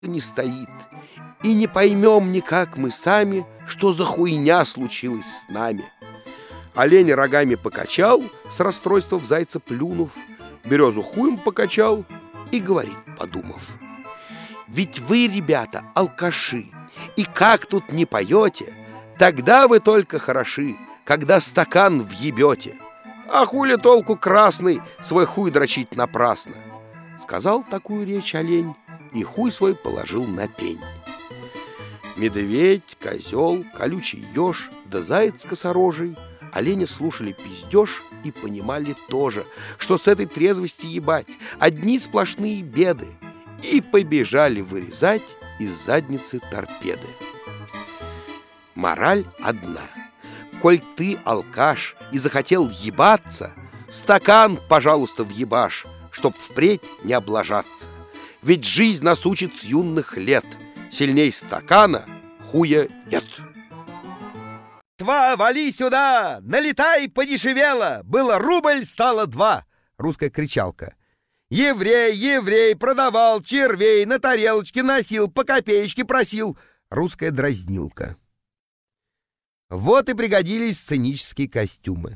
не стоит. И не поймем никак мы сами, что за хуйня случилась с нами. Олень рогами покачал, с расстройства в зайца плюнув, березу хуем покачал и говорит, подумав: ведь вы, ребята, алкаши, и как тут не поете, тогда вы только хороши, когда стакан въебете. А хули толку красный свой хуй дрочить напрасно? Сказал такую речь олень и хуй свой положил на пень. Медведь, козел, колючий еж да заяц косорожий оленя слушали пиздеж и понимали тоже, что с этой трезвости ебать одни сплошные беды, и побежали вырезать из задницы торпеды. Мораль одна: коль ты алкаш и захотел ебаться, стакан, пожалуйста, въебашь, чтоб впредь не облажаться. Ведь жизнь нас учит с юных лет: сильней стакана хуя нет. «Тва, вали сюда! Налетай, подешевело! Было рубль, стало 2!» Русская кричалка. «Еврей, еврей, продавал червей, на тарелочке носил, по копеечке просил!» Русская дразнилка. Вот и пригодились сценические костюмы.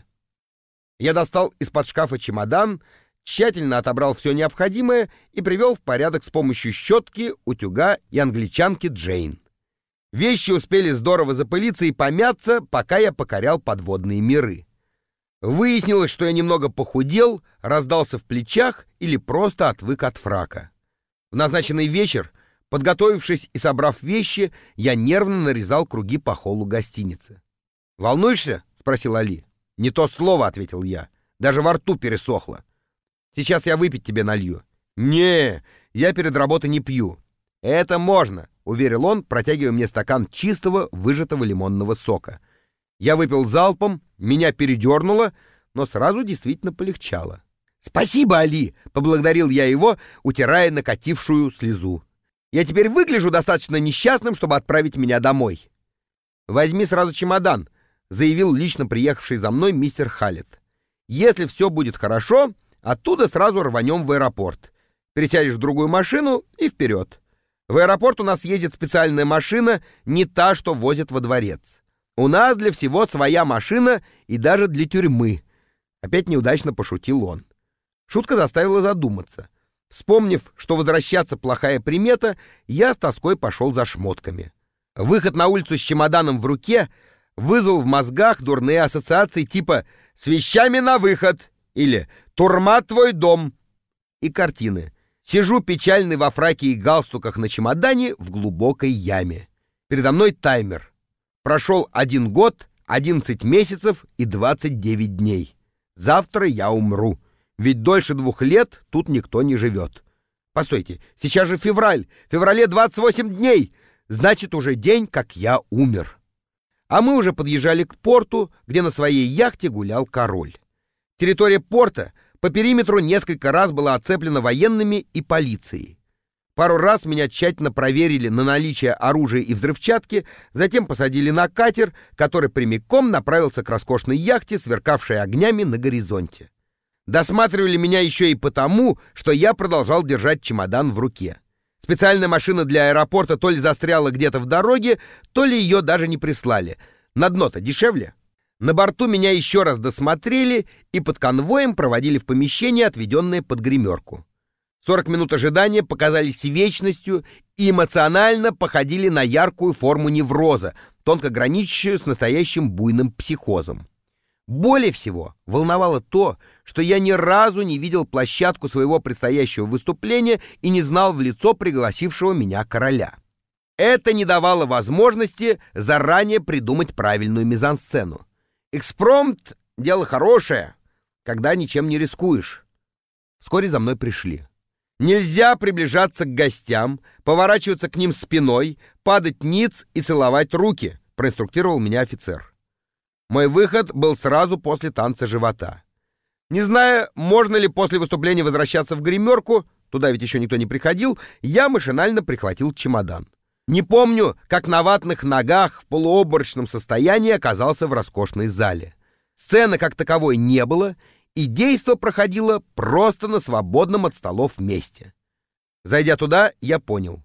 Я достал из-под шкафа чемодан, тщательно отобрал все необходимое и привел в порядок с помощью щетки, утюга и англичанки Джейн. Вещи успели здорово запылиться и помяться, пока я покорял подводные миры. Выяснилось, что я немного похудел, раздался в плечах или просто отвык от фрака. В назначенный вечер, подготовившись и собрав вещи, я нервно нарезал круги по холлу гостиницы. «Волнуешься?» — спросил Али. «Не то слово», — ответил я. «Даже во рту пересохло. Сейчас я выпить тебе налью». «Не, я перед работой не пью». «Это можно», — уверил он, протягивая мне стакан чистого выжатого лимонного сока. Я выпил залпом, меня передернуло, но сразу действительно полегчало. «Спасибо, Али!» — поблагодарил я его, утирая накатившую слезу. «Я теперь выгляжу достаточно несчастным, чтобы отправить меня домой». «Возьми сразу чемодан», — заявил лично приехавший за мной мистер Халлет. «Если все будет хорошо, оттуда сразу рванем в аэропорт. Пересядешь в другую машину и вперед. В аэропорт у нас едет специальная машина, не та, что возят во дворец. У нас для всего своя машина и даже для тюрьмы». Опять неудачно пошутил он. Шутка заставила задуматься. Вспомнив, что возвращаться плохая примета, я с тоской пошел за шмотками. Выход на улицу с чемоданом в руке вызвал в мозгах дурные ассоциации типа «с вещами на выход» или «турма твой дом» и картины. Сижу печальный во фраке и галстуках на чемодане в глубокой яме. Передо мной таймер. Прошел 1 год, 11 месяцев и 29 дней. Завтра я умру, ведь дольше 2 лет тут никто не живет. Постойте, сейчас же февраль, в феврале 28 дней, значит уже день, как я умер. А мы уже подъезжали к порту, где на своей яхте гулял король. Территория порта по периметру несколько раз была оцеплена военными и полицией. Пару раз меня тщательно проверили на наличие оружия и взрывчатки, затем посадили на катер, который прямиком направился к роскошной яхте, сверкавшей огнями на горизонте. Досматривали меня еще и потому, что я продолжал держать чемодан в руке. Специальная машина для аэропорта то ли застряла где-то в дороге, то ли ее даже не прислали. На дно-то дешевле. На борту меня еще раз досмотрели и под конвоем проводили в помещение, отведенное под гримерку. 40 минут ожидания показались вечностью и эмоционально походили на яркую форму невроза, тонко граничащую с настоящим буйным психозом. Более всего волновало то, что я ни разу не видел площадку своего предстоящего выступления и не знал в лицо пригласившего меня короля. Это не давало возможности заранее придумать правильную мизансцену. Экспромт — дело хорошее, когда ничем не рискуешь. Вскоре за мной пришли. Нельзя приближаться к гостям, поворачиваться к ним спиной, падать ниц и целовать руки, проинструктировал меня офицер. Мой выход был сразу после танца живота. Не зная, можно ли после выступления возвращаться в гримерку, туда ведь еще никто не приходил, я машинально прихватил чемодан. Не помню, как на ватных ногах в полуобморочном состоянии оказался в роскошной зале. Сцены как таковой не было, и действо проходило просто на свободном от столов месте. Зайдя туда, я понял.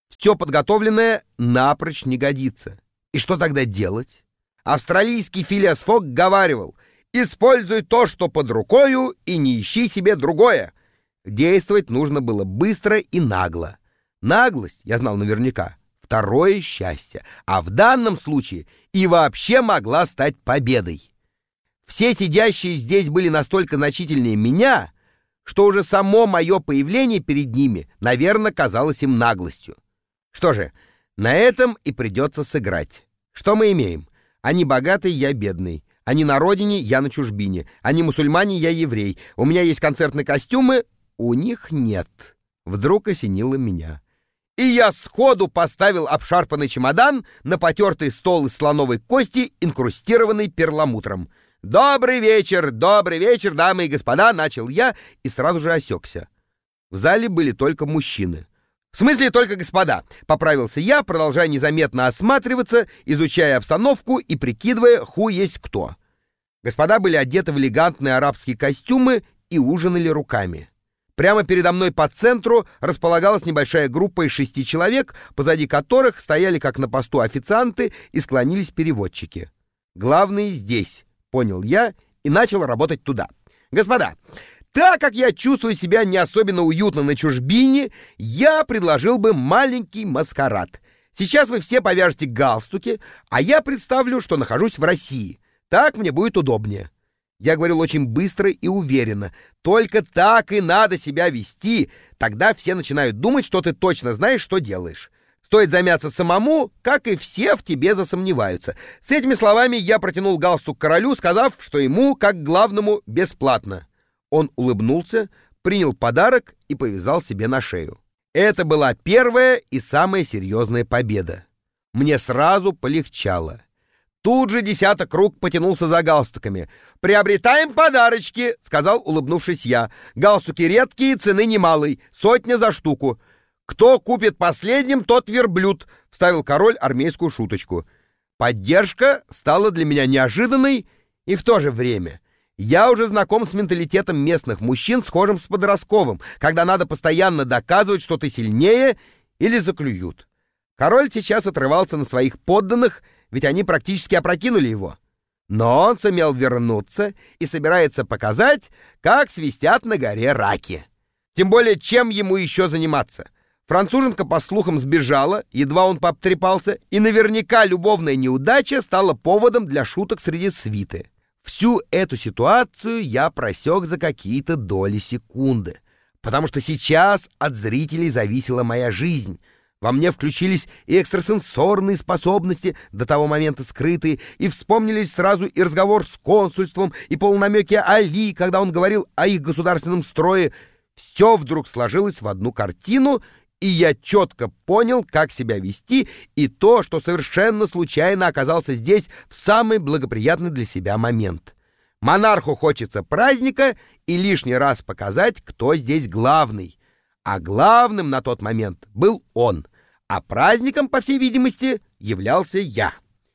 Все подготовленное напрочь не годится. И что тогда делать? Австралийский Филиас Фок говаривал: «Используй то, что под рукою, и не ищи себе другое». Действовать нужно было быстро и нагло. Наглость, я знал наверняка, второе счастье, а в данном случае и вообще могла стать победой. Все сидящие здесь были настолько значительнее меня, что уже само мое появление перед ними, наверное, казалось им наглостью. Что же, на этом и придется сыграть. Что мы имеем? Они богатые, я бедный. Они на родине, я на чужбине. Они мусульмане, я еврей. У меня есть концертные костюмы, у них нет. Вдруг осенило меня. И я сходу поставил обшарпанный чемодан на потертый стол из слоновой кости, инкрустированный перламутром. добрый вечер, дамы и господа!» — начал я и сразу же осекся. В зале были только мужчины. «В смысле только господа?» — поправился я, продолжая незаметно осматриваться, изучая обстановку и прикидывая, ху есть кто. Господа были одеты в элегантные арабские костюмы и ужинали руками. Прямо передо мной по центру располагалась небольшая группа из 6 человек, позади которых стояли как на посту официанты и склонились переводчики. «Главные здесь», — понял я и начал работать туда. «Господа, так как я чувствую себя не особенно уютно на чужбине, я предложил бы маленький маскарад. Сейчас вы все повяжете галстуки, а я представлю, что нахожусь в России. Так мне будет удобнее». Я говорил очень быстро и уверенно. Только так и надо себя вести. Тогда все начинают думать, что ты точно знаешь, что делаешь. Стоит замяться самому, как и все в тебе засомневаются. С этими словами я протянул галстук королю, сказав, что ему, как главному, бесплатно. Он улыбнулся, принял подарок и повязал себе на шею. Это была первая и самая серьезная победа. Мне сразу полегчало. Тут же десяток рук потянулся за галстуками. «Приобретаем подарочки», — сказал, улыбнувшись я. «Галстуки редкие, цены немалой, 100 за штуку. Кто купит последним, тот верблюд», — вставил король армейскую шуточку. Поддержка стала для меня неожиданной и в то же время. Я уже знаком с менталитетом местных мужчин, схожим с подростковым, когда надо постоянно доказывать, что ты сильнее, или заклюют. Король сейчас отрывался на своих подданных, ведь они практически опрокинули его. Но он сумел вернуться и собирается показать, как свистят на горе раки. Тем более, чем ему еще заниматься? Француженка, по слухам, сбежала, едва он пообтрепался, и наверняка любовная неудача стала поводом для шуток среди свиты. Всю эту ситуацию я просек за какие-то доли секунды, потому что сейчас от зрителей зависела моя жизнь. Во мне включились и экстрасенсорные способности, до того момента скрытые, и вспомнились сразу и разговор с консульством, и полунамеки Али, когда он говорил о их государственном строе. Все вдруг сложилось в одну картину, и я четко понял, как себя вести, и то, что совершенно случайно оказался здесь в самый благоприятный для себя момент. Монарху хочется праздника и лишний раз показать, кто здесь главный. А главным на тот момент был он, а праздником, по всей видимости, являлся я.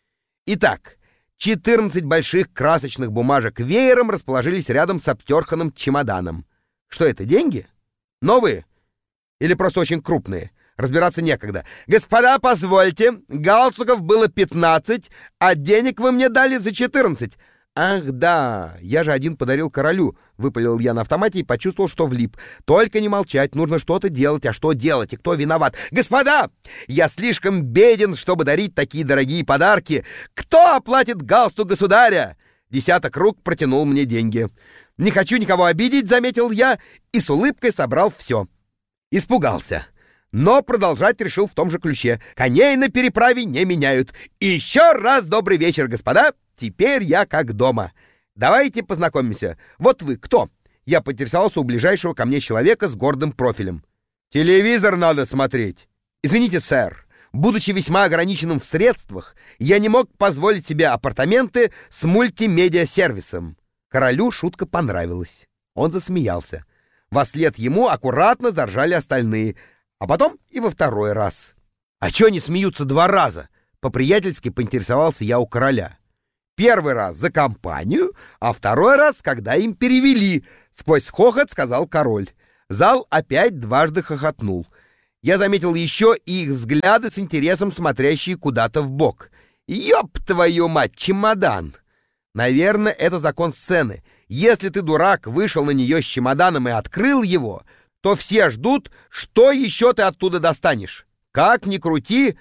Итак, 14 больших красочных бумажек веером расположились рядом с обтерханным чемоданом. Что это, деньги? Новые? Или просто очень крупные? Разбираться некогда. «Господа, позвольте, галстуков было 15, а денег вы мне дали за 14. «Ах да, я же один подарил королю», — выпалил я на автомате и почувствовал, что влип. «Только не молчать, нужно что-то делать, а что делать и кто виноват? Господа, я слишком беден, чтобы дарить такие дорогие подарки. Кто оплатит галстук государя?» Десяток рук протянул мне деньги. «Не хочу никого обидеть», — заметил я, и с улыбкой собрал все. Испугался. Но продолжать решил в том же ключе. «Коней на переправе не меняют. И еще раз добрый вечер, господа. Теперь я как дома. Давайте познакомимся. Вот вы кто?» Я поинтересовался у ближайшего ко мне человека с гордым профилем. «Телевизор надо смотреть». «Извините, сэр, будучи весьма ограниченным в средствах, я не мог позволить себе апартаменты с мультимедиа-сервисом». Королю шутка понравилась. Он засмеялся. Вслед ему аккуратно заржали остальные, а потом и во второй раз. «А чё они смеются 2 раза?» По-приятельски поинтересовался я у короля. «Первый раз за компанию, а второй раз, когда им перевели», — сквозь хохот сказал король. Зал опять дважды хохотнул. Я заметил еще и их взгляды с интересом, смотрящие куда-то в бок. Ёб твою мать, чемодан! Наверное, это закон сцены. Если ты, дурак, вышел на нее с чемоданом и открыл его, то все ждут, что еще ты оттуда достанешь. Как ни крути.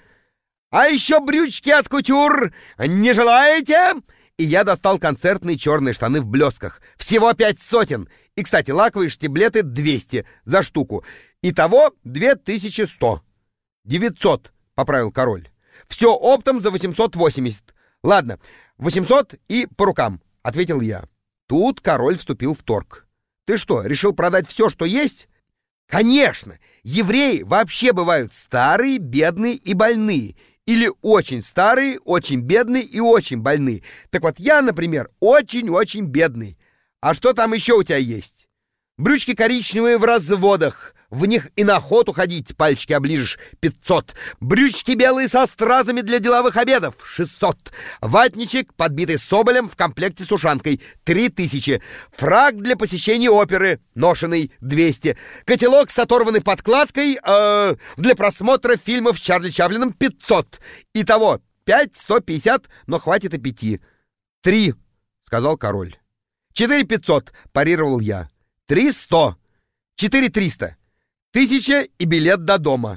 А еще брючки от кутюр не желаете? И я достал концертные черные штаны в блестках. Всего 500. И, кстати, лаковые штиблеты 200 за штуку. Итого 2100. 900, поправил король. Все оптом за 880. Ладно, 800 и по рукам, ответил я. Тут король вступил в торг. Ты что, решил продать все, что есть? Конечно, евреи вообще бывают старые, бедные и больные. Или очень старые, очень бедные и очень больные. Так вот я, например, очень-очень бедный. А что там еще у тебя есть? Брючки коричневые в разводах. В них и на охоту ходить, пальчики оближешь, 500. Брючки белые со стразами для деловых обедов, 600. Ватничек, подбитый соболем в комплекте с ушанкой, 3000. Фрак для посещения оперы, ношеный, 200. Котелок с оторванной подкладкой для просмотра фильмов с Чарли Чаплином, 500. Итого 150, но хватит и 5. 3, сказал король. 4500, парировал я. 300. 4300. 1000 и билет до дома.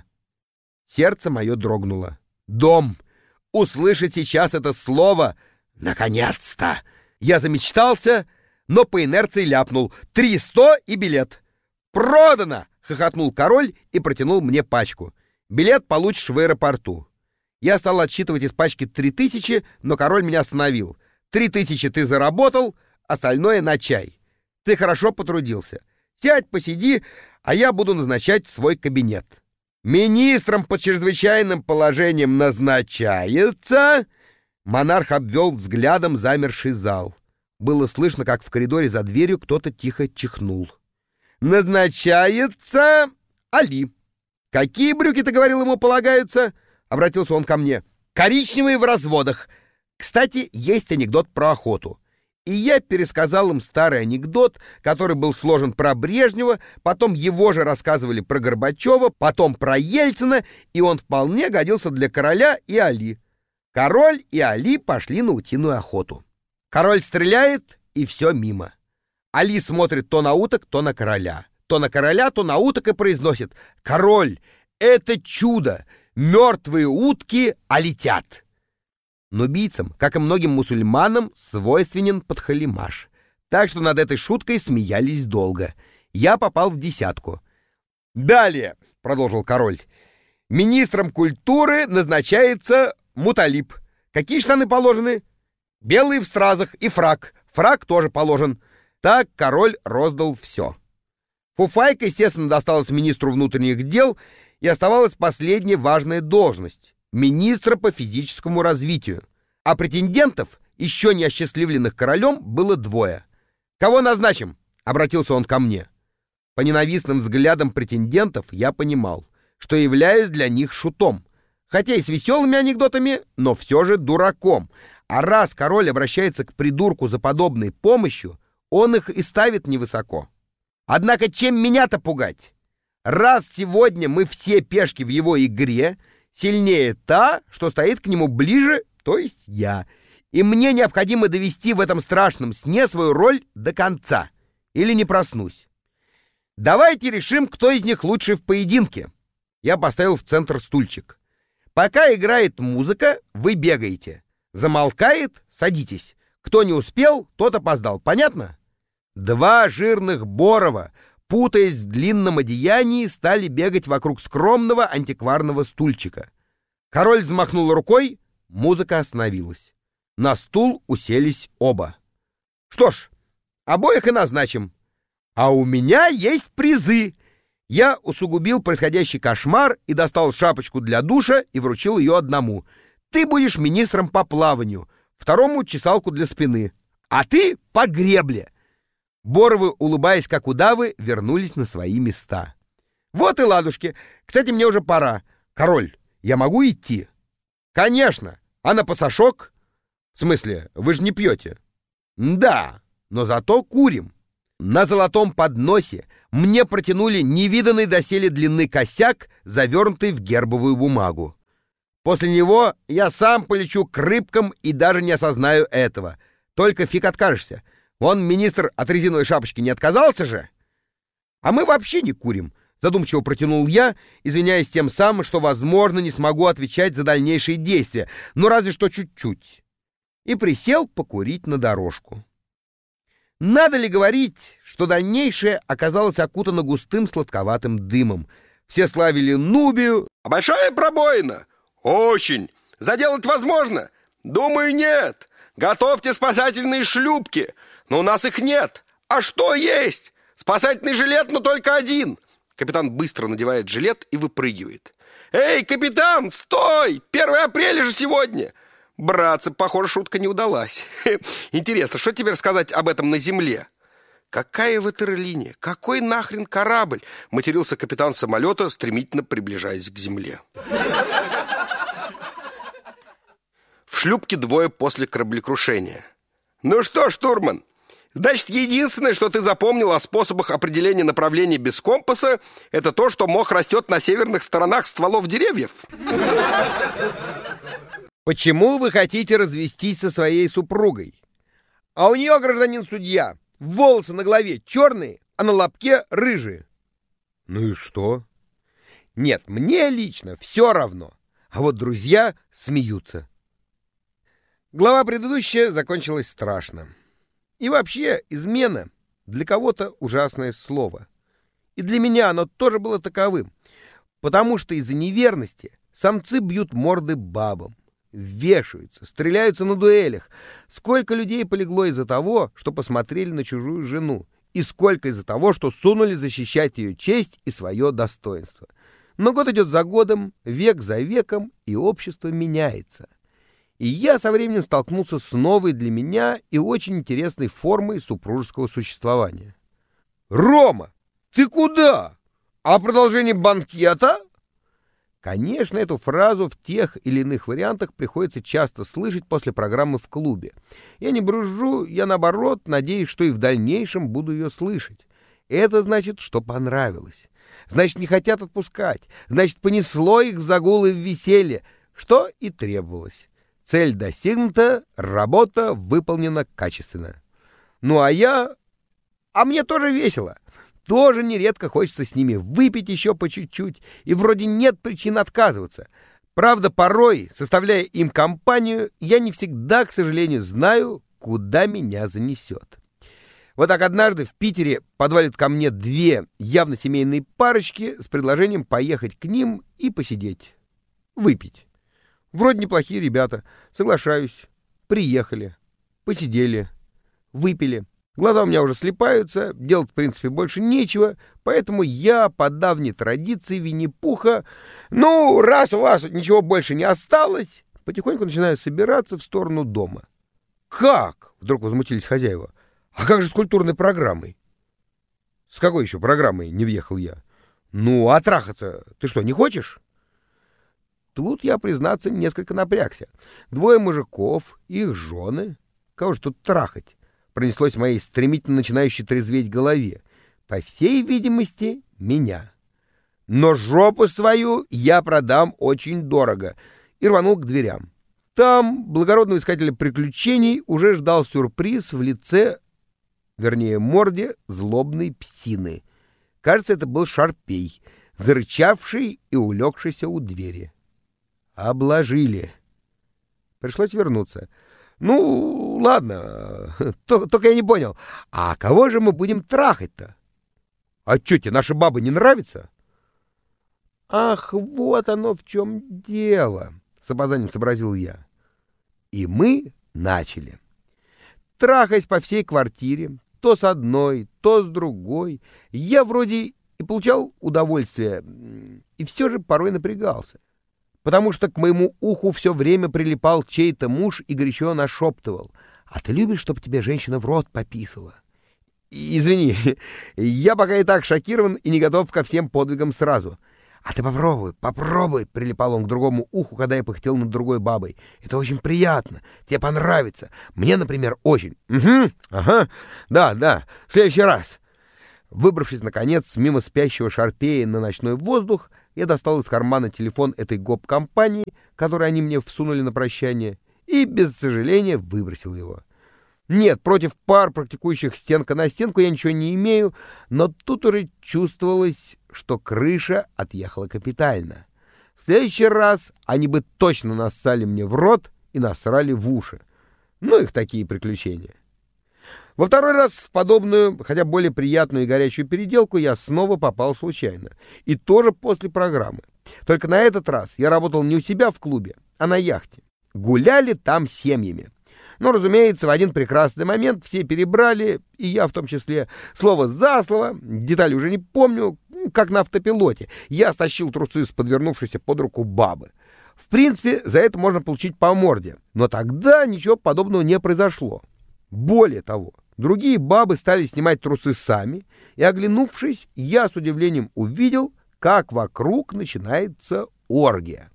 Сердце мое дрогнуло. Дом. Услышать сейчас это слово. Наконец-то. Я замечтался, но по инерции ляпнул. 300 и билет. Продано! Хохотнул король и протянул мне пачку. Билет получишь в аэропорту. Я стал отсчитывать из пачки 3000, но король меня остановил. 3000 ты заработал, остальное на чай. Ты хорошо потрудился. Сядь, посиди, а я буду назначать свой кабинет. Министром по чрезвычайным положениям назначается... Монарх обвел взглядом замерший зал. Было слышно, как в коридоре за дверью кто-то тихо чихнул. Назначается Али. Какие брюки, ты говорил, ему полагаются? Обратился он ко мне. Коричневые в разводах. Кстати, есть анекдот про охоту. И я пересказал им старый анекдот, который был сложен про Брежнева, потом его же рассказывали про Горбачева, потом про Ельцина, и он вполне годился для короля и Али. Король и Али пошли на утиную охоту. Король стреляет, и все мимо. Али смотрит то на уток, то на короля. То на короля, то на уток и произносит: «Король, это чудо! Мертвые утки летят!» Нубийцам, как и многим мусульманам, свойственен подхалимаш. Так что над этой шуткой смеялись долго. Я попал в 10. «Далее», — продолжил король, — «министром культуры назначается Муталиб. Какие штаны положены? Белые в стразах и фрак. Фрак тоже положен». Так король роздал все. Фуфайка, естественно, досталась министру внутренних дел, и оставалась последняя важная должность — министра по физическому развитию. А претендентов, еще не осчастливленных королем, было 2. «Кого назначим?» — обратился он ко мне. По ненавистным взглядам претендентов я понимал, что являюсь для них шутом, хотя и с веселыми анекдотами, но все же дураком. А раз король обращается к придурку за подобной помощью, он их и ставит невысоко. Однако чем меня-то пугать? Раз сегодня мы все пешки в его игре, сильнее та, что стоит к нему ближе, то есть я. И мне необходимо довести в этом страшном сне свою роль до конца, или не проснусь. Давайте решим, кто из них лучше в поединке. Я поставил в центр стульчик. Пока играет музыка, вы бегаете. Замолкает — садитесь. Кто не успел, тот опоздал. Понятно? 2 жирных Борова, путаясь в длинном одеянии, стали бегать вокруг скромного антикварного стульчика. Король взмахнул рукой, музыка остановилась. На стул уселись оба. Что ж, обоих и назначим. А у меня есть призы. Я усугубил происходящий кошмар и достал шапочку для душа и вручил ее одному. Ты будешь министром по плаванию, второму — чесалку для спины, а ты — по гребле. Боровы, улыбаясь как удавы, вернулись на свои места. Вот и ладушки. Кстати, мне уже пора. Король, я могу идти? Конечно. А на пасашок? В смысле, вы же не пьете? Да, но зато курим. На золотом подносе мне протянули невиданный доселе длины косяк, завернутый в гербовую бумагу. После него я сам полечу к рыбкам и даже не осознаю этого. Только фиг откажешься. Вон министр от резиновой шапочки не отказался же. А мы вообще не курим, задумчиво протянул я, извиняясь тем самым, что, возможно, не смогу отвечать за дальнейшие действия, но разве что чуть-чуть. И присел покурить на дорожку. Надо ли говорить, что дальнейшее оказалось окутано густым сладковатым дымом. Все славили Нубию. А большая пробоина? Очень. Заделать возможно? Думаю, нет. Готовьте спасательные шлюпки. Но у нас их нет. А что есть? Спасательный жилет, но только один. Капитан быстро надевает жилет и выпрыгивает. Эй, капитан, стой! 1 апреля же сегодня. Братцы, похоже, шутка не удалась. Интересно, что тебе рассказать об этом на земле? Какая ватерлиния? Какой нахрен корабль? Матерился капитан самолета, стремительно приближаясь к земле. В шлюпке двое после кораблекрушения. Ну что, штурман, значит, единственное, что ты запомнил о способах определения направления без компаса, это то, что мох растет на северных сторонах стволов деревьев? Почему вы хотите развестись со своей супругой? А у нее, гражданин судья, волосы на голове черные, а на лобке рыжие. Ну и что? Нет, мне лично все равно. А вот друзья смеются. Глава предыдущая закончилась страшно. И вообще, измена для кого-то ужасное слово. И для меня оно тоже было таковым. Потому что из-за неверности самцы бьют морды бабам, вешаются, стреляются на дуэлях. Сколько людей полегло из-за того, что посмотрели на чужую жену, и сколько из-за того, что сунули защищать ее честь и свое достоинство. Но год идет за годом, век за веком, и общество меняется. И я со временем столкнулся с новой для меня и очень интересной формой супружеского существования. «Рома, ты куда? А продолжение банкета?» Конечно, эту фразу в тех или иных вариантах приходится часто слышать после программы в клубе. Я не брюзжу, я наоборот надеюсь, что и в дальнейшем буду ее слышать. Это значит, что понравилось. Значит, не хотят отпускать. Значит, понесло их в загулы в веселье, что и требовалось. Цель достигнута, работа выполнена качественно. Ну а мне тоже весело. Тоже нередко хочется с ними выпить еще по чуть-чуть, и вроде нет причин отказываться. Правда, порой, составляя им компанию, я не всегда, к сожалению, знаю, куда меня занесет. Вот так однажды в Питере подвалят ко мне две явно семейные парочки с предложением поехать к ним и посидеть, выпить. Вроде неплохие ребята, соглашаюсь. Приехали, посидели, выпили. Глаза у меня уже слипаются, делать, в принципе, больше нечего, поэтому я, по давней традиции Винни-Пуха, ну, раз у вас ничего больше не осталось, потихоньку начинаю собираться в сторону дома. «Как?» — вдруг возмутились хозяева. «А как же с культурной программой?» «С какой еще программой?» — не въехал я. «Ну, а трахаться ты что, не хочешь?» Тут я, признаться, несколько напрягся. Двое мужиков, их жены. Кого же тут трахать? Пронеслось в моей стремительно начинающей трезветь голове. По всей видимости, меня. Но жопу свою я продам очень дорого. И рванул к дверям. Там благородного искателя приключений уже ждал сюрприз в лице, вернее, морде злобной псины. Кажется, это был Шарпей, зарычавший и улегшийся у двери. Обложили. Пришлось вернуться. Ну, ладно, только я не понял, а кого же мы будем трахать-то? А чё тебе, наши бабы не нравятся? Ах, вот оно в чем дело, с опозданием сообразил я. И мы начали. Трахаясь по всей квартире, то с одной, то с другой, я вроде и получал удовольствие, и все же порой напрягался. Потому что к моему уху все время прилипал чей-то муж и горячо нашептывал: «А ты любишь, чтобы тебе женщина в рот пописала?» Извини, я пока и так шокирован и не готов ко всем подвигам сразу. «А ты попробуй», — прилипал он к другому уху, когда я пыхтел над другой бабой. «Это очень приятно, тебе понравится. Мне, например, очень». «Угу, ага, да, в следующий раз». Выбравшись, наконец, мимо спящего Шарпея на ночной воздух, я достал из кармана телефон этой гоп-компании, который они мне всунули на прощание, и без сожаления выбросил его. Нет, против пар, практикующих стенка на стенку, я ничего не имею, но тут уже чувствовалось, что крыша отъехала капитально. В следующий раз они бы точно нассали мне в рот и насрали в уши. Ну, их такие приключения. Во второй раз в подобную, хотя более приятную и горячую переделку я снова попал случайно. И тоже после программы. Только на этот раз я работал не у себя в клубе, а на яхте. Гуляли там семьями. Но, разумеется, в один прекрасный момент все перебрали, и я в том числе, слово за слово, детали уже не помню, как на автопилоте, я стащил трусы с подвернувшейся под руку бабы. В принципе, за это можно получить по морде, но тогда ничего подобного не произошло. Более того, другие бабы стали снимать трусы сами, и, оглянувшись, я с удивлением увидел, как вокруг начинается оргия.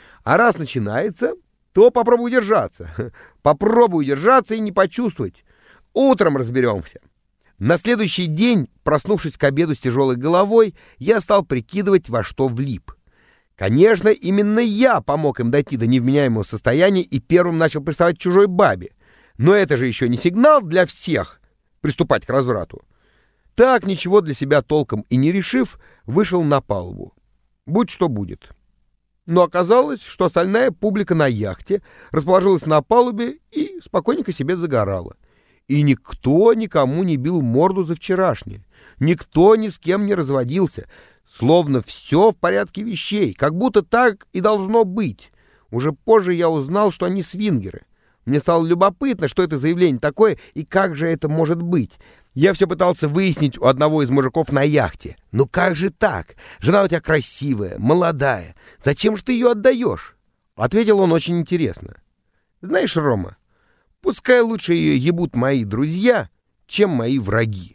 А раз начинается, то попробуй удержаться. Попробуй удержаться и не почувствовать. Утром разберемся. На следующий день, проснувшись к обеду с тяжелой головой, я стал прикидывать, во что влип. Конечно, именно я помог им дойти до невменяемого состояния и первым начал приставать к чужой бабе. Но это же еще не сигнал для всех приступать к разврату. Так, ничего для себя толком и не решив, вышел на палубу. Будь что будет. Но оказалось, что остальная публика на яхте расположилась на палубе и спокойненько себе загорала. И никто никому не бил морду за вчерашнее. Никто ни с кем не разводился. Словно все в порядке вещей, как будто так и должно быть. Уже позже я узнал, что они свингеры. Мне стало любопытно, что это заявление такое и как же это может быть. Я все пытался выяснить у одного из мужиков на яхте. Ну как же так? Жена у тебя красивая, молодая. Зачем же ты ее отдаешь? Ответил он очень интересно. Знаешь, Рома, пускай лучше ее ебут мои друзья, чем мои враги.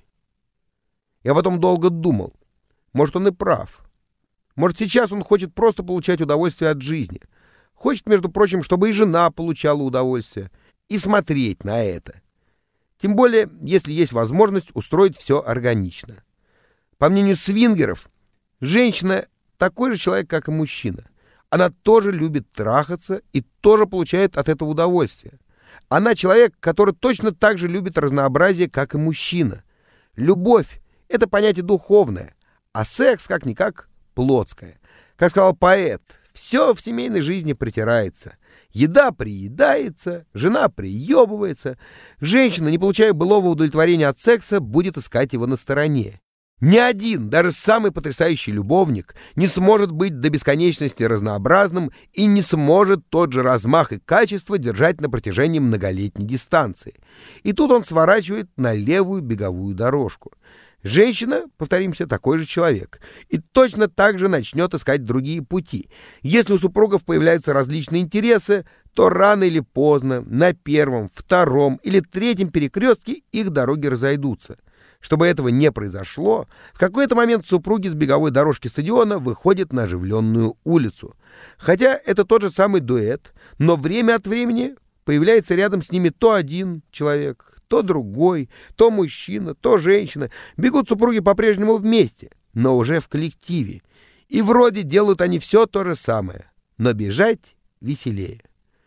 Я потом долго думал. Может, он и прав. Может, сейчас он хочет просто получать удовольствие от жизни. Хочет, между прочим, чтобы и жена получала удовольствие. И смотреть на это. Тем более, если есть возможность устроить все органично. По мнению свингеров, женщина такой же человек, как и мужчина. Она тоже любит трахаться и тоже получает от этого удовольствие. Она человек, который точно так же любит разнообразие, как и мужчина. Любовь — это понятие духовное, а секс, как-никак, плотское. Как сказал поэт, все в семейной жизни притирается. Еда приедается, жена приебывается. Женщина, не получая былого удовлетворения от секса, будет искать его на стороне. Ни один, даже самый потрясающий любовник, не сможет быть до бесконечности разнообразным и не сможет тот же размах и качество держать на протяжении многолетней дистанции. И тут он сворачивает на левую беговую дорожку. Женщина, повторимся, такой же человек, и точно так же начнет искать другие пути. Если у супругов появляются различные интересы, то рано или поздно на первом, втором или третьем перекрестке их дороги разойдутся. Чтобы этого не произошло, в какой-то момент супруги с беговой дорожки стадиона выходят на оживленную улицу. Хотя это тот же самый дуэт, но время от времени появляется рядом с ними то один человек, то другой, то мужчина, то женщина. Бегут супруги по-прежнему вместе, но уже в коллективе. И вроде делают они все то же самое, но бежать веселее.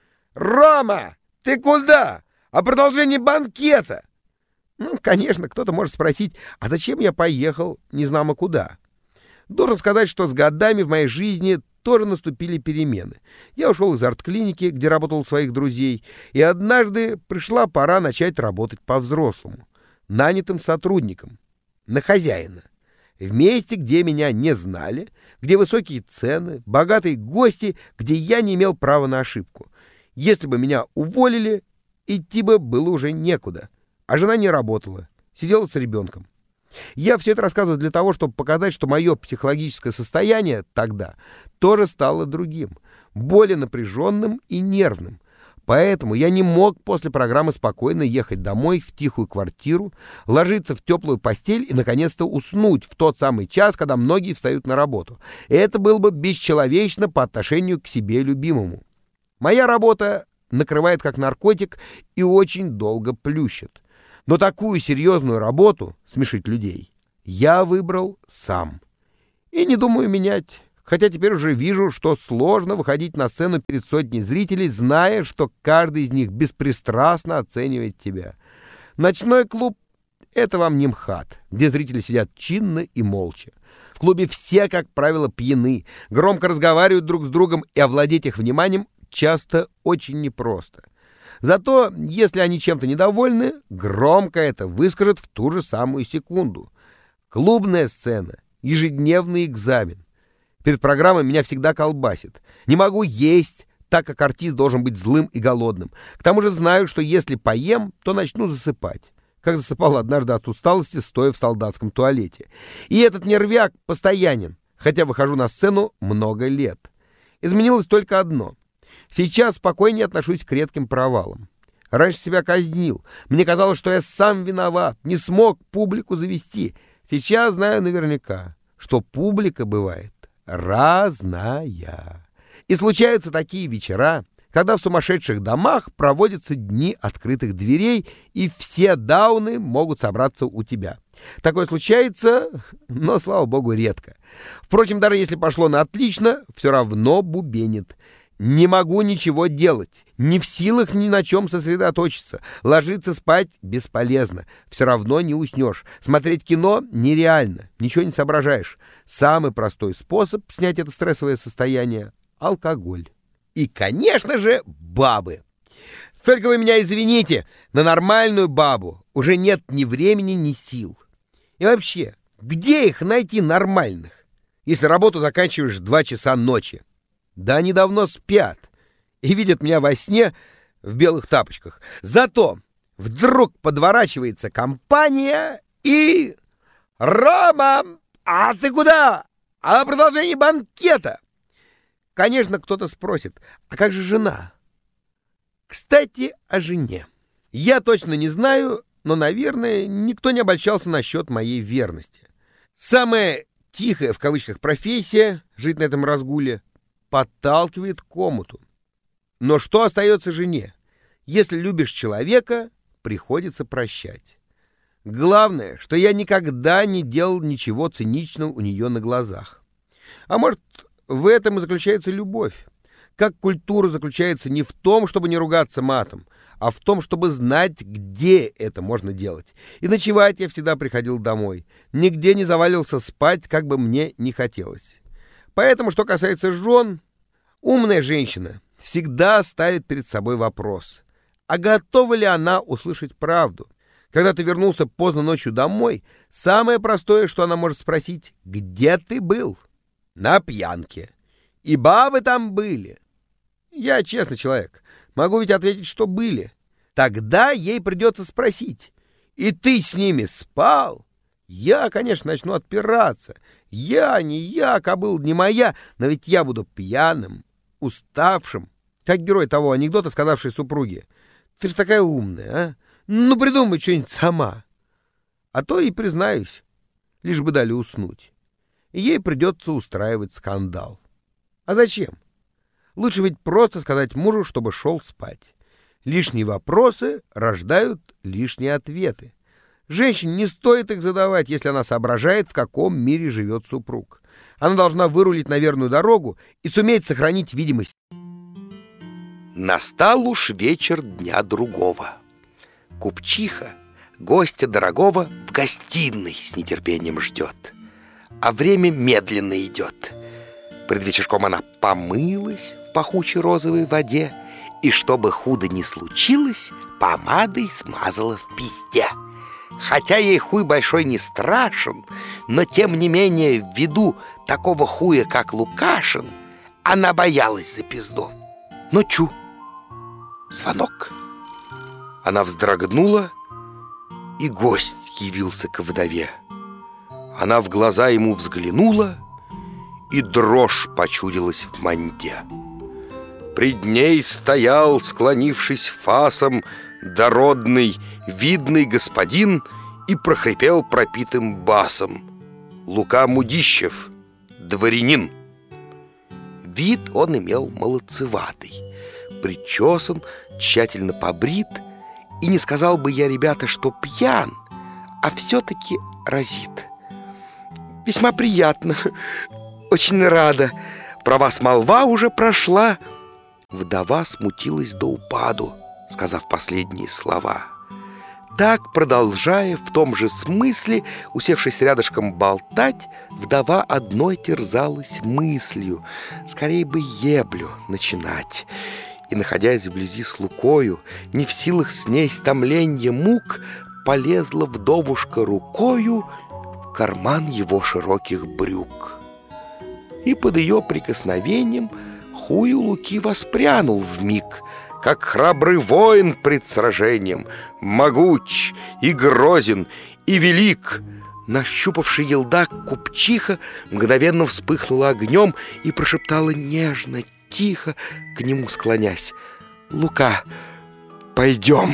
«Рома, ты куда? А продолжение банкета?» Ну, конечно, кто-то может спросить, а зачем я поехал незнамо куда? Должен сказать, что с годами в моей жизни тоже наступили перемены. Я ушел из арт-клиники, где работал у своих друзей, и однажды пришла пора начать работать по-взрослому, нанятым сотрудником, на хозяина. В месте, где меня не знали, где высокие цены, богатые гости, где я не имел права на ошибку. Если бы меня уволили, идти бы было уже некуда, а жена не работала, сидела с ребенком. Я все это рассказываю для того, чтобы показать, что мое психологическое состояние тогда тоже стало другим, более напряженным и нервным. Поэтому я не мог после программы спокойно ехать домой в тихую квартиру, ложиться в теплую постель и наконец-то уснуть в тот самый час, когда многие встают на работу. Это было бы бесчеловечно по отношению к себе любимому. Моя работа накрывает как наркотик и очень долго плющит. Но такую серьезную работу, смешить людей, я выбрал сам. И не думаю менять, хотя теперь уже вижу, что сложно выходить на сцену перед сотней зрителей, зная, что каждый из них беспристрастно оценивает тебя. Ночной клуб — это вам не МХАТ, где зрители сидят чинно и молча. В клубе все, как правило, пьяны, громко разговаривают друг с другом, и овладеть их вниманием часто очень непросто. Зато, если они чем-то недовольны, громко это выскажут в ту же самую секунду. Клубная сцена — ежедневный экзамен. Перед программой меня всегда колбасит. Не могу есть, так как артист должен быть злым и голодным. К тому же знаю, что если поем, то начну засыпать. Как засыпал однажды от усталости, стоя в солдатском туалете. И этот нервяк постоянен, хотя выхожу на сцену много лет. Изменилось только одно. Сейчас спокойнее отношусь к редким провалам. Раньше себя казнил. Мне казалось, что я сам виноват, не смог публику завести. Сейчас знаю наверняка, что публика бывает разная. И случаются такие вечера, когда в сумасшедших домах проводятся дни открытых дверей, и все дауны могут собраться у тебя. Такое случается, но, слава богу, редко. Впрочем, даже если пошло на отлично, все равно бубенит. Не могу ничего делать, не в силах ни на чем сосредоточиться. Ложиться спать бесполезно, все равно не уснешь. Смотреть кино нереально, ничего не соображаешь. Самый простой способ снять это стрессовое состояние — алкоголь. И, конечно же, бабы. Только вы меня извините, на нормальную бабу уже нет ни времени, ни сил. И вообще, где их найти нормальных, если работу заканчиваешь в 2 часа ночи? Да они давно спят и видят меня во сне в белых тапочках. Зато вдруг подворачивается компания и... «Рома, а ты куда? А продолжение банкета?» Конечно, кто-то спросит, а как же жена? Кстати, о жене. Я точно не знаю, но, наверное, никто не обольщался насчет моей верности. Самая «тихая» в кавычках профессия, жить на этом разгуле, подталкивает к омуту. Но что остается жене? Если любишь человека, приходится прощать. Главное, что я никогда не делал ничего циничного у нее на глазах. А может, в этом и заключается любовь. Как культура заключается не в том, чтобы не ругаться матом, а в том, чтобы знать, где это можно делать. И ночевать я всегда приходил домой. Нигде не заваливался спать, как бы мне не хотелось. Поэтому, что касается жен, умная женщина всегда ставит перед собой вопрос, а готова ли она услышать правду? Когда ты вернулся поздно ночью домой, самое простое, что она может спросить: где ты был? На пьянке. И бабы там были. Я честный человек, могу ведь ответить, что были. Тогда ей придется спросить: и ты с ними спал? Я, конечно, начну отпираться. Я, не я, кобыл не моя, но ведь я буду пьяным, уставшим, как герой того анекдота, сказавший супруге: ты же такая умная, а? Ну, придумай что-нибудь сама. А то и признаюсь, лишь бы дали уснуть. И ей придется устраивать скандал. А зачем? Лучше ведь просто сказать мужу, чтобы шел спать. Лишние вопросы рождают лишние ответы. Женщине не стоит их задавать, если она соображает, в каком мире живет супруг. Она должна вырулить на верную дорогу и суметь сохранить видимость. Настал уж вечер дня другого. Купчиха гостя дорогого в гостиной с нетерпением ждет. А время медленно идет. Пред вечерком она помылась в пахучей розовой воде и, чтобы худо не случилось, помадой смазала в пизде. Хотя ей хуй большой не страшен, но тем не менее, ввиду такого хуя, как Лукашин, она боялась за пизду. Но чу! Звонок. Она вздрогнула, и гость явился ко вдове. Она в глаза ему взглянула, и дрожь почудилась в манте. Пред ней стоял, склонившись фасом, дородный, видный господин и прохрипел пропитым басом: Лука Мудищев, дворянин. Вид он имел молодцеватый, причесан, тщательно побрит, и не сказал бы я, ребята, что пьян, а все-таки разит. Весьма приятно, очень рада. Про вас молва уже прошла. Вдова смутилась до упаду, сказав последние слова. Так, продолжая в том же смысле, усевшись рядышком болтать, вдова одной терзалась мыслью: скорее бы еблю начинать. И, находясь вблизи с Лукою, не в силах снесть томленье мук, полезла вдовушка рукою в карман его широких брюк. И под ее прикосновением хуй у Луки воспрянул вмиг, как храбрый воин пред сражением, могуч и грозен и велик. Нащупавший елдак купчиха мгновенно вспыхнула огнем и прошептала нежно, тихо, к нему склонясь: «Лука, пойдем».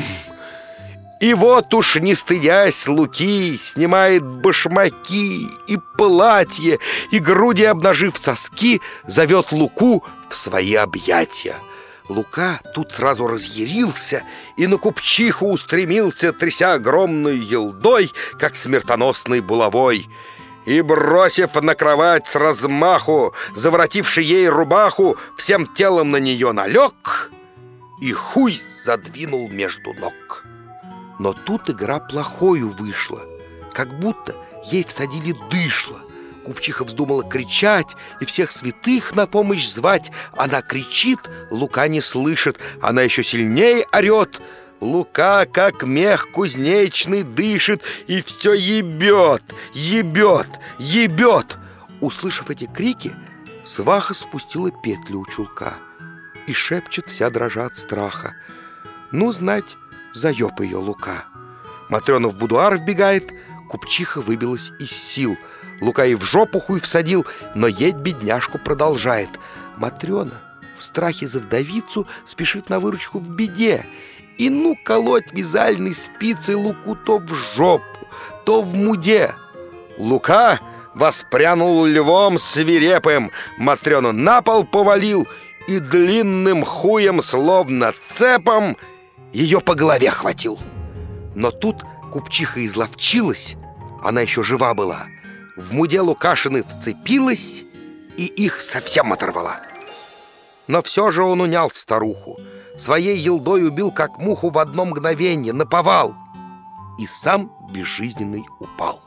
И вот уж, не стыдясь, Луки снимает башмаки и платье, и груди обнажив соски, зовет Луку в свои объятия. Лука тут сразу разъярился и на купчиху устремился, тряся огромной елдой, как смертоносной булавой. И, бросив на кровать с размаху, заворотивший ей рубаху, всем телом на нее налег и хуй задвинул между ног. Но тут игра плохою вышла, как будто ей всадили дышло. Купчиха вздумала кричать и всех святых на помощь звать. Она кричит, Лука не слышит, она еще сильнее орет. Лука, как мех кузнечный, дышит и все ебет, ебет, ебет. Услышав эти крики, сваха спустила петлю у чулка и шепчет, вся дрожа от страха: ну, знать, заеб ее Лука. Матрена в будуар вбегает, купчиха выбилась из сил. Лука и в жопу хуй всадил, но едь бедняжку продолжает. Матрена в страхе за вдовицу спешит на выручку в беде. И ну колоть вязальной спицей Луку то в жопу, то в муде. Лука воспрянул львом свирепым, Матрену на пол повалил и длинным хуем, словно цепом, ее по голове хватил. Но тут купчиха изловчилась, она еще жива была, в муде Лукашины вцепилась и их совсем оторвала. Но все же он унял старуху, своей елдой убил, как муху, в одно мгновенье, наповал, и сам безжизненный упал.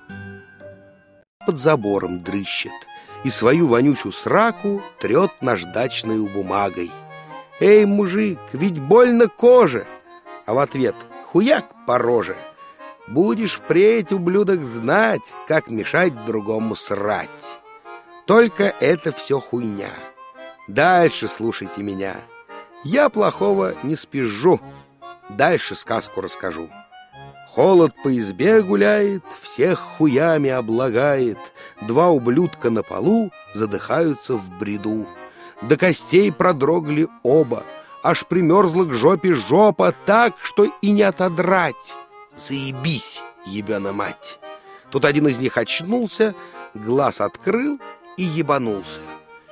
Под забором дрыщет и свою вонючую сраку трет наждачною бумагой. «Эй, мужик, ведь больно коже!» А в ответ: «Хуяк по роже! Будешь впредь, ублюдок, знать, как мешать другому срать. Только это все хуйня. Дальше слушайте меня. Я плохого не спизжу. Дальше сказку расскажу. Холод по избе гуляет, всех хуями облагает. Два ублюдка на полу задыхаются в бреду. До костей продрогли оба, аж примерзла к жопе жопа так, что и не отодрать. Заебись, ебена мать!» Тут один из них очнулся, глаз открыл и ебанулся.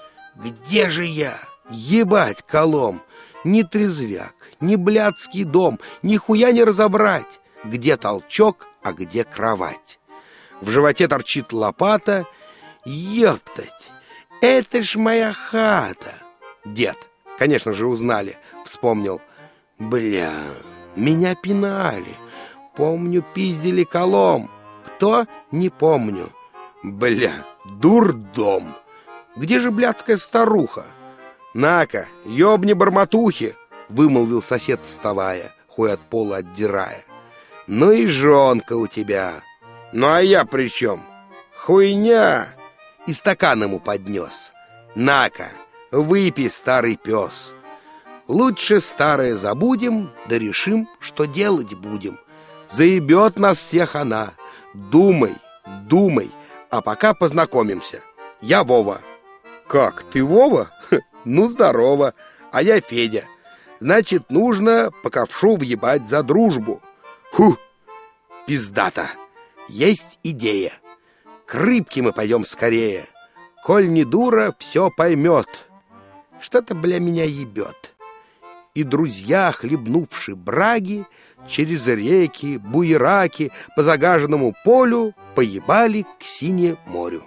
«Где же я? Ебать колом! Ни трезвяк, ни блядский дом, нихуя не разобрать, где толчок, а где кровать. В животе торчит лопата. Ёптать, это ж моя хата!» Дед, конечно же, узнали, вспомнил: «Бля, меня пинали. Помню, пиздили колом. Кто? Не помню. Бля, дурдом. Где же блядская старуха? На-ка, ёбни барматухи!» — вымолвил сосед, вставая, хуй от пола отдирая. «Ну и жонка у тебя!» «Ну а я при чем? Хуйня!» И стакан ему поднес. «На-ка, выпей, старый пес. Лучше старое забудем, да решим, что делать будем. Заебет нас всех она. Думай, думай, а пока познакомимся. Я Вова». «Как, ты Вова? Ну, здорово. А я Федя. Значит, нужно по ковшу въебать за дружбу». «Фу, пиздата. Есть идея. К рыбке мы пойдем скорее. Коль не дура, все поймет. Что-то, бля, меня ебет. и друзья, хлебнувши браги, через реки, буераки по загаженному полю поебали к синему морю.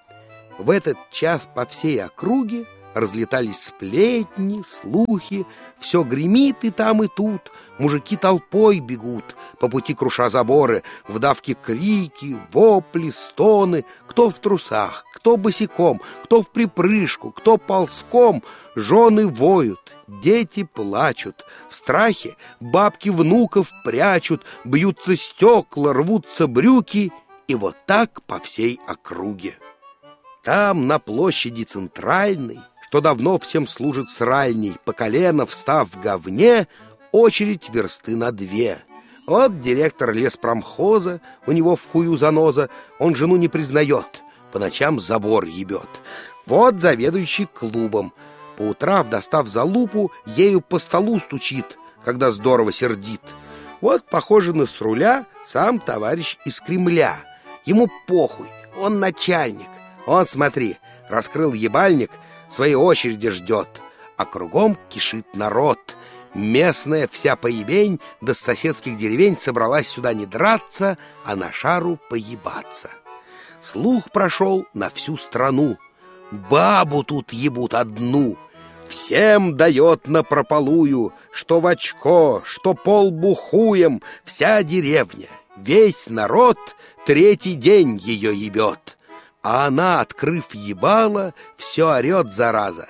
В этот час по всей округе разлетались сплетни, слухи, все гремит и там, и тут. Мужики толпой бегут, по пути круша заборы, вдавки крики, вопли, стоны. Кто в трусах, кто босиком, кто в припрыжку, кто ползком. Жены воют, дети плачут. В страхе бабки внуков прячут, бьются стекла, рвутся брюки. И вот так по всей округе. Там, на площади центральной, что давно всем служит сральней, по колено встав в говне, очередь версты на 2. Вот директор леспромхоза, у него в хую заноза, он жену не признает, по ночам забор ебет. Вот заведующий клубом, по утрам, достав залупу, ею по столу стучит, когда здорово сердит. Вот, похоже на с руля, сам товарищ из Кремля. Ему похуй, он начальник. Он, смотри, раскрыл ебальник, своей очереди ждет, а кругом кишит народ. Местная вся поебень, да с соседских деревень собралась сюда не драться, а на шару поебаться. Слух прошел на всю страну. Бабу тут ебут одну. Всем дает напропалую, что в очко, что полбухуем. Вся деревня, весь народ 3-й день ее ебет. А она, открыв ебало, все орет, зараза.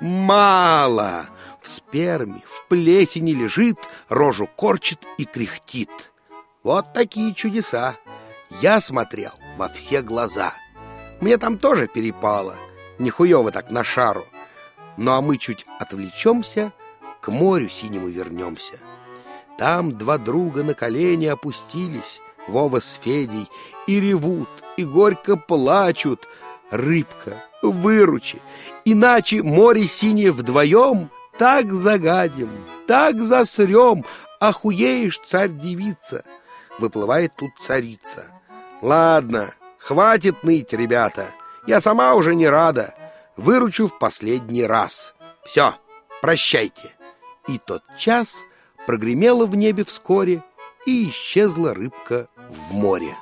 Мало! В сперме, в плесени лежит, рожу корчит и кряхтит. Вот такие чудеса. Я смотрел во все глаза. Мне там тоже перепало, нихуево так на шару. Ну а мы чуть отвлечемся, к морю синему вернемся. Там 2 друга на колени опустились, Вова с Федей, и ревут, и горько плачут. Рыбка, выручи, иначе море синее вдвоем так загадим, так засрем, охуеешь, царь-девица. Выплывает тут царица. Ладно, хватит ныть, ребята, я сама уже не рада. Выручу в последний раз. Все, прощайте. И тот час прогремело в небе вскоре, и исчезла рыбка в море.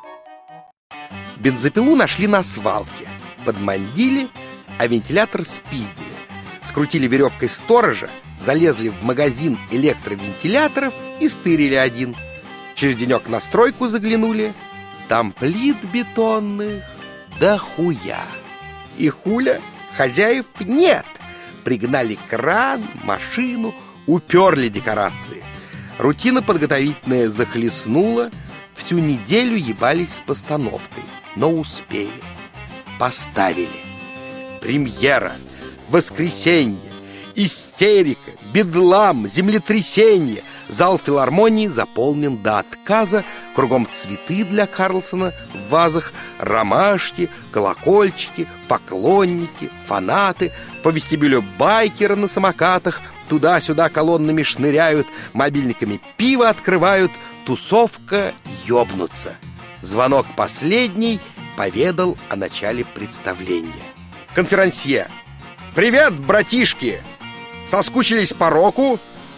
Бензопилу нашли на свалке, подмандили, а вентилятор спиздили. Скрутили веревкой сторожа, залезли в магазин электровентиляторов и стырили один. Через денек на стройку заглянули, там плит бетонных да хуя. И хуля, хозяев нет. Пригнали кран, машину, уперли декорации. Рутина подготовительная захлестнула, всю неделю ебались с постановкой, но успели. Поставили. Премьера, воскресенье, истерика, бедлам, землетрясение. Зал филармонии заполнен до отказа, кругом цветы для Карлсона в вазах, ромашки, колокольчики, поклонники, фанаты. По вестибюлю байкеры на самокатах туда-сюда колоннами шныряют, мобильниками пиво открывают, тусовка ёбнуться. Звонок последний поведал о начале представления. Конферансье: «Привет, братишки! Соскучились по року?»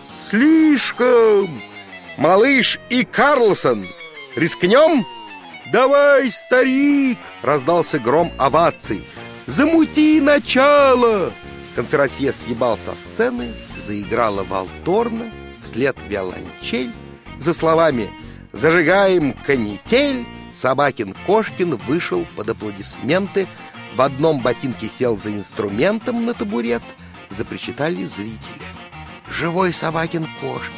«Слишком!» «Малыш и Карлсон, рискнем?» «Давай, старик!» — раздался гром оваций. «Замути начало!» Конферансье съебал со сцены, заиграла валторна, вслед виолончель. За словами «Зажигаем канитель» Собакин-Кошкин вышел под аплодисменты, в одном ботинке сел за инструментом на табурет. Запричитали зрители. Живой Собакин-Кошкин!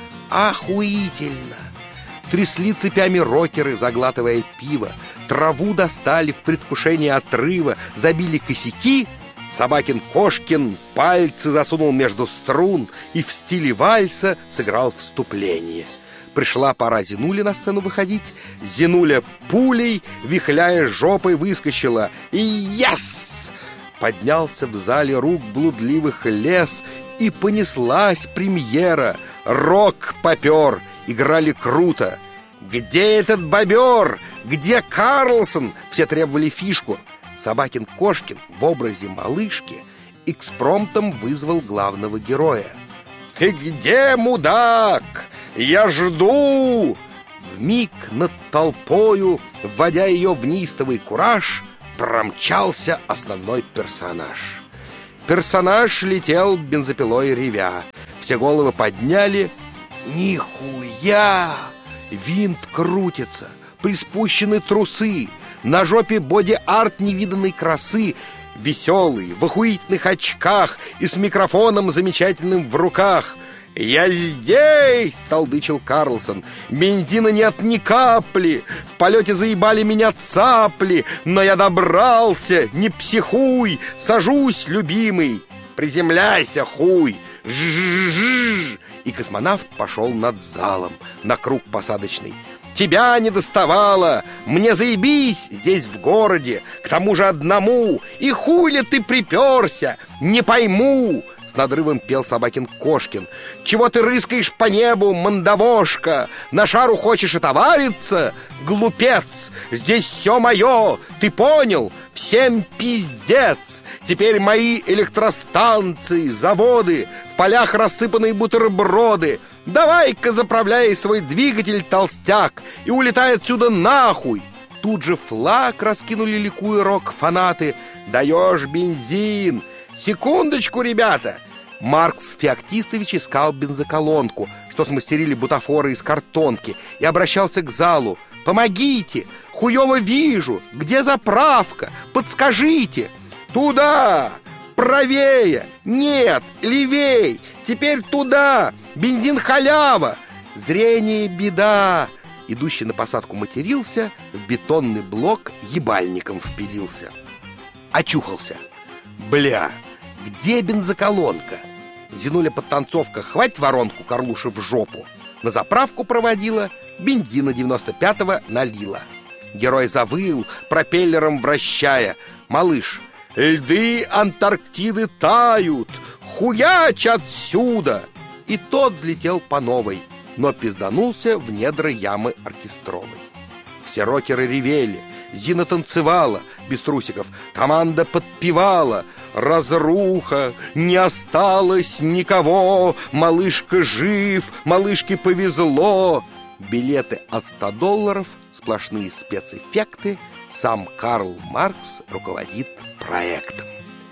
Охуительно! Трясли цепями рокеры, заглатывая пиво. Траву достали в предвкушении отрыва, забили косяки. Собакин-Кошкин пальцы засунул между струн и в стиле вальса сыграл вступление. Пришла пора Зинуле на сцену выходить. Зинуля пулей, вихляя жопой, выскочила. И яс! Поднялся в зале рук блудливых лес, и понеслась премьера. Рок попер, играли круто. «Где этот бобер? Где Карлсон?» Все требовали фишку. Собакин-Кошкин в образе малышки экспромтом вызвал главного героя. Ты где, мудак? Я жду!» Вмиг над толпою, вводя ее в неистовый кураж, промчался основной персонаж. Персонаж летел бензопилой ревя. Все головы подняли. Нихуя! Винт крутится, приспущены трусы, на жопе боди-арт невиданной красы. Веселый, в охуительных очках и с микрофоном замечательным в руках. «Я здесь!» — толдычил Карлсон. «Бензина нет ни капли, в полете заебали меня цапли, но я добрался, не психуй, сажусь, любимый, приземляйся, хуй, жжжж!» И космонавт пошел над залом на круг посадочный. «Тебя не доставало! Мне заебись здесь в городе, к тому же одному! И хуй ли ты приперся? Не пойму!» С надрывом пел Собакин Кошкин. «Чего ты рыскаешь по небу, мандавошка? На шару хочешь отовариться? Глупец! Здесь все мое! Ты понял? Всем пиздец! Теперь мои электростанции, заводы, в полях рассыпанные бутерброды. Давай-ка заправляй свой двигатель, толстяк, и улетай отсюда нахуй!» Тут же флаг раскинули, ликуя рок-фанаты. «Даешь бензин! Секундочку, ребята!» Маркс Феоктистович искал бензоколонку, что смастерили бутафоры из картонки, и обращался к залу. «Помогите! Хуёво вижу! Где заправка? Подскажите!» «Туда! Правее! Нет! Левей! Теперь туда! Бензин халява! Зрение беда!» Идущий на посадку матерился, в бетонный блок ебальником впилился. Очухался. «Бля! Где бензоколонка?» Зинуля подтанцовка «Хвать воронку, Карлуша, в жопу!» На заправку проводила, бензина 95-го налила. Герой завыл, пропеллером вращая. «Малыш, льды Антарктиды тают! Хуяч отсюда!» И тот взлетел по новой, но пизданулся в недра ямы оркестровой. Все рокеры ревели, Зина танцевала без трусиков, команда подпевала. «Разруха, не осталось никого, малышка жив, малышке повезло». Билеты от $100, сплошные спецэффекты. Сам Карл Маркс руководит проектом.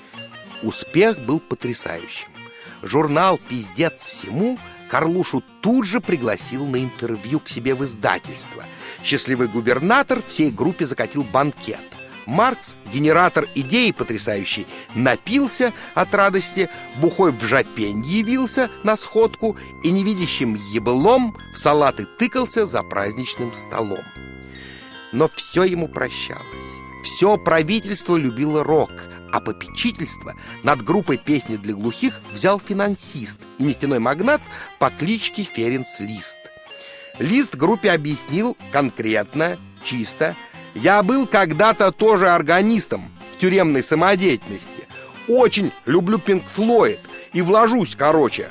Успех был потрясающим. Журнал «Пиздец всему» Карлушу тут же пригласил на интервью к себе в издательство. Счастливый губернатор всей группе закатил банкет. Маркс, генератор идей потрясающий, напился от радости, бухой в жопень явился на сходку и невидящим еблом в салаты тыкался за праздничным столом. Но все ему прощалось. Все правительство любило рок, а попечительство над группой «Песни для глухих» взял финансист и нефтяной магнат по кличке Ференц Лист. Лист группе объяснил конкретно, чисто: «Я был когда-то тоже органистом в тюремной самодеятельности. Очень люблю Пинк Флойд и вложусь, короче,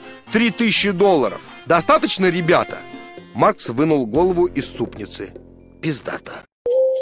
$3000. Достаточно, ребята?» Маркс вынул голову из супницы. «Пиздата».